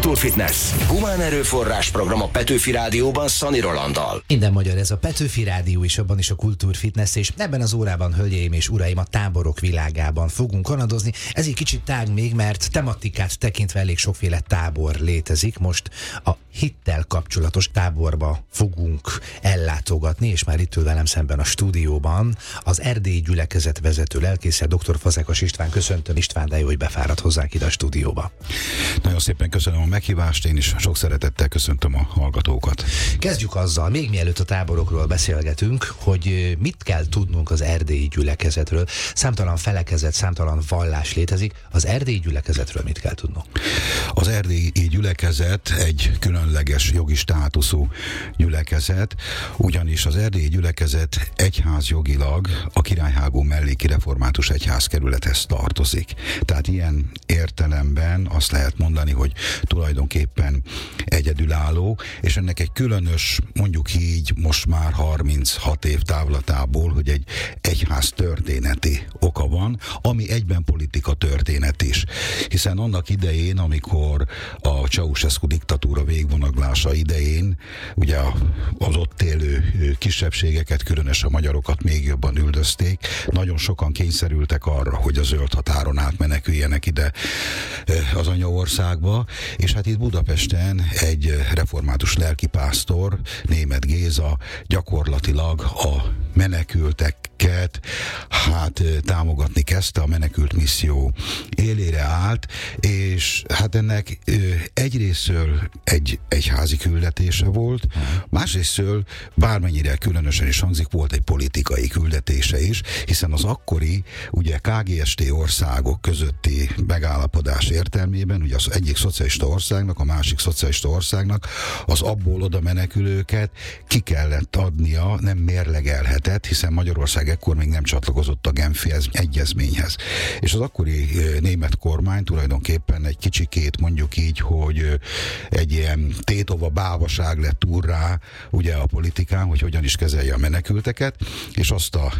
Kultúrfitness. Humán erőforrás program a Petőfi Rádióban Szani Rolanddal. Minden magyar, ez a Petőfi Rádió is, abban is a Kultúrfitness, és ebben az órában, hölgyeim és uraim, a táborok világában fogunk kanadozni. Ez egy kicsit tág még, mert tematikát tekintve elég sokféle tábor létezik. Most a hittel kapcsolatos táborba fogunk ellátogatni, és már itt ül velem szemben a stúdióban az Erdélyi Gyülekezet vezető lelkésze, dr. Fazekas István. Köszöntöm, István, de jó, hogy befáradt hozzánk ide a stúdióba. Nagyon szépen köszönöm a meghívást, én is sok szeretettel köszöntöm a hallgatókat. Kezdjük azzal, még mielőtt a táborokról beszélgetünk, hogy mit kell tudnunk az Erdélyi Gyülekezetről. Számtalan felekezet, számtalan vallás létezik. Az Erdélyi Gyülekezetről mit kell tudnunk? Az Erdélyi Gyülekezet egy különleges jogi státuszú gyülekezet, ugyanis az Erdélyi Gyülekezet egyházjogilag a Királyhágó melléki református egyházkerülethez tartozik. Tehát ilyen értelemben azt lehet mondani, hogy tulajdonképpen egyedülálló, és ennek egy különös, mondjuk így most már 36 év távlatából, hogy egy egyház történeti oka van, ami egyben politika történet is. Hiszen annak idején, amikor a Ceausescu diktatúra végvonaglása idején, ugye az ott élő kisebbségeket, különösen a magyarokat még jobban üldözték, nagyon sokan kényszerültek arra, hogy a zöld határon át meneküljenek ide az anyaországba, és hát itt Budapesten egy református lelkipásztor, Németh Géza gyakorlatilag a menekülteket támogatni kezdte, a menekült misszió élére állt, és hát ennek egyrésztről egy egyházi küldetése volt, másrésztről bármennyire különösen is hangzik, volt egy politikai küldetése is, hiszen az akkori ugye KGST országok közötti megállapodás értelmében, ugye az egyik szocialista országnak, a másik szocialista országnak az abból oda menekülőket ki kellett adnia, nem mérlegelhetett, hiszen Magyarország ekkor még nem csatlakozott a Genfi egyezményhez. És az akkori német kormány tulajdonképpen egy kicsikét, mondjuk így, hogy egy ilyen tétova bávaság lett úrrá ugye a politikán, hogy hogyan is kezelje a menekülteket, és azt a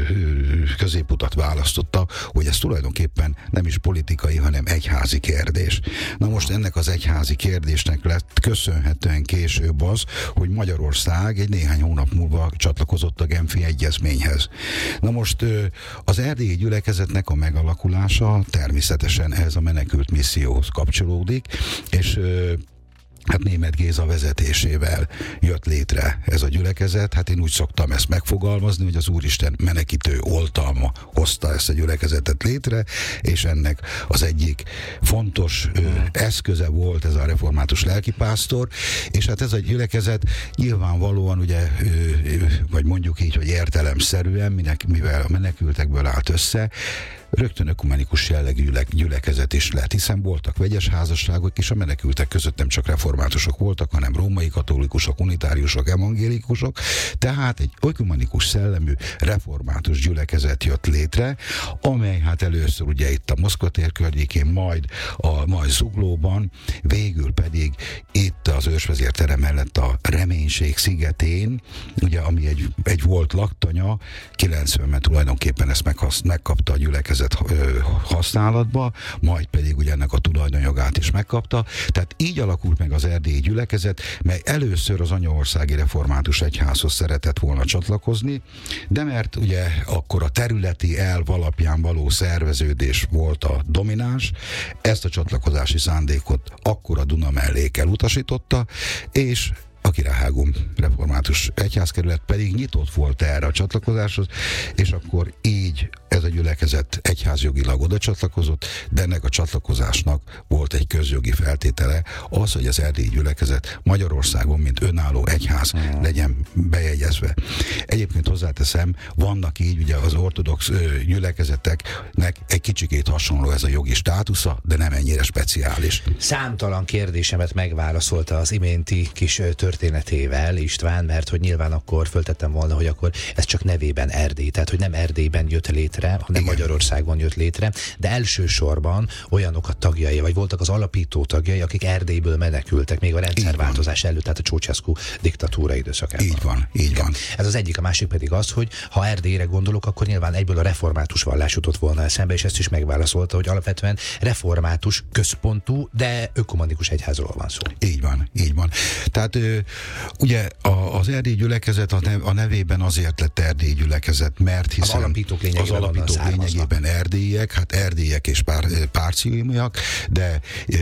középutat választotta, hogy ez tulajdonképpen nem is politikai, hanem egyházi kérdés. Na most ennek az egyházi kérdésnek lett köszönhetően később az, hogy Magyarország egy néhány hónap múlva csatlakozott a Genfi egyezményhez. Na most az Erdélyi Gyülekezetnek a megalakulása természetesen ehhez a menekült misszióhoz kapcsolódik, és hát Németh Géza vezetésével jött létre ez a gyülekezet. Hát én úgy szoktam ezt megfogalmazni, hogy az Úristen menekítő oltalma hozta ezt a gyülekezetet létre, és ennek az egyik fontos eszköze volt ez a református lelkipásztor, és hát ez a gyülekezet nyilvánvalóan ugye, vagy mondjuk így, hogy értelemszerűen, mivel a menekültekből állt össze, rögtön ökumenikus jellegű gyülekezet is lett, hiszen voltak vegyes házasságok, és a menekültek között nem csak reformátusok voltak, hanem római katolikusok, unitáriusok, evangélikusok, tehát egy ökumenikus szellemű református gyülekezet jött létre, amely hát először ugye itt a Moszkva tér környékén, majd Zuglóban, végül pedig itt az ősvezértere mellett a Reménység szigetén, ugye ami egy volt laktanya, 90-ben tulajdonképpen ezt megkapta a gyülekezet használatba, majd pedig ugye ennek a tulajdonjogát is megkapta. Tehát így alakult meg az Erdélyi Gyülekezet, mely először az anyaországi református egyházhoz szeretett volna csatlakozni, de mert ugye akkor a területi elv alapján való szerveződés volt a domináns, ezt a csatlakozási szándékot akkor a Duna mellék elutasította, és a Királyhágó református egyházkerület pedig nyitott volt erre a csatlakozáshoz, és akkor így ez a gyülekezet egyházjogilag oda csatlakozott, de ennek a csatlakozásnak volt egy közjogi feltétele, az, hogy az Erdélyi Gyülekezet Magyarországon, mint önálló egyház legyen bejegyezve. Egyébként hozzáteszem, vannak így ugye az ortodox gyülekezeteknek egy kicsikét hasonló ez a jogi státusza, de nem ennyire speciális. Számtalan kérdésemet megválaszolta az iménti kis történetével, István, mert hogy nyilván akkor föltettem volna, hogy akkor ez csak nevében Erdély, tehát hogy nem Erdélyben jött létre, hanem igen, Magyarországon jött létre, de elsősorban olyanok a tagjai, vagy voltak az alapító tagjai, akik Erdélyből menekültek még a rendszerváltozás előtt, tehát a Ceausescu diktatúra időszakában. Így van, így van. Ez az egyik, a másik pedig az, hogy ha Erdélyre gondolok, akkor nyilván egyből a református vallás jutott volna eszembe, és ezt is megválaszolta, hogy alapvetően református központú, de ökumenikus egyházról van szó. Így van, így van. Tehát ugye az Erdélyi gyülekezet a nevében azért lett Erdélyi gyülekezet, mert hiszen az alapítók lényegében erdélyiek, hát erdélyiek és párciumiak, de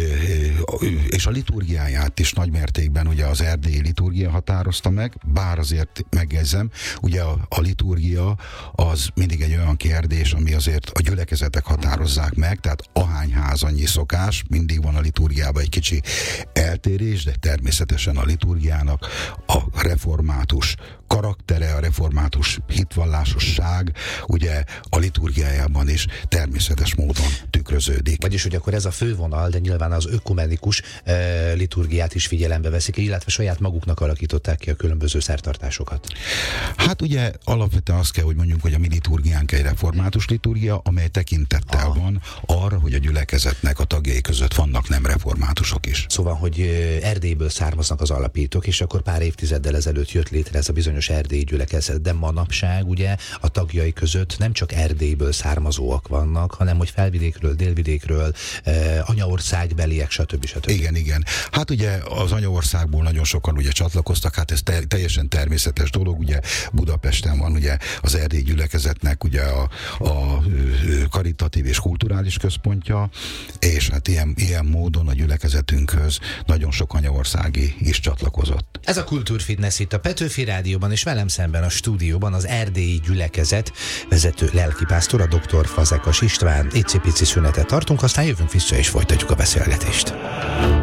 és a liturgiáját is nagy mértékben ugye az erdélyi liturgia határozta meg, bár azért megjegyzem, ugye a liturgia az mindig egy olyan kérdés, ami azért a gyülekezetek határozzák meg, tehát ahány ház, annyi szokás, mindig van a liturgiában egy kicsi eltérés, de természetesen a liturgiának a református karaktere, a református hitvallásosság ugye a liturgiájában is természetes módon tükröződik. Vagyis, hogy akkor ez a fővonal, de nyilván az ökumenikus liturgiát is figyelembe veszik, illetve saját maguknak alakították ki a különböző szertartásokat. Hát ugye alapvetően azt kell, hogy mondjuk, hogy a mi liturgiánk egy református liturgia, amely tekintettel van arra, hogy a gyülekezetnek a tagjai között vannak nem reformátusok is. Szóval, hogy Erdélyből származnak az alapítók, és akkor pár évtizeddel ezelőtt jött létre ez a bizonyos erdélyi gyülekezet, de manapság ugye a tagjai között nem csak Erdélyből származóak vannak, hanem hogy felvidékről, délvidékről, anyaországbeliek, stb. Igen. Hát ugye az anyaországból nagyon sokan ugye csatlakoztak, hát ez teljesen természetes dolog, ugye Budapesten van ugye az erdélyi gyülekezetnek ugye a karitatív és kulturális központja, és hát ilyen módon a gyülekezetünkhöz nagyon sok anyaországi is csatlakozott. Ez a Kultúrfitness itt a Petőfi Rádióban, és velem szemben a stúdióban az erdélyi gyülekezet vezető lelkipásztor, a dr. Fazekas István. Icipici szünetet tartunk, aztán jövünk vissza és folytatjuk a beszélgetést.